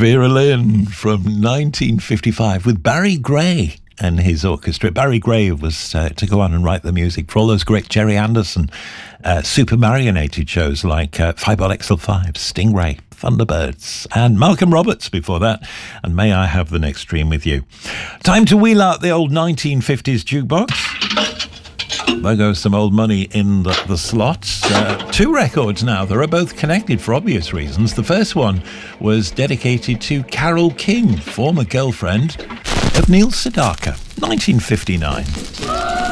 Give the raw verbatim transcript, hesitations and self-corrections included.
Vera Lynn from nineteen fifty-five with Barry Gray and his orchestra. Barry Gray was uh, to go on and write the music for all those great Jerry Anderson uh, super marionated shows like uh, Fireball X L five, Stingray, Thunderbirds, and Malcolm Roberts before that. And May I Have the Next Dream with You. Time to wheel out the old nineteen fifties jukebox. There goes some old money in the, the slots. Uh, two records now. They're both connected for obvious reasons. The first one was dedicated to Carole King, former girlfriend of Neil Sedaka, nineteen fifty-nine.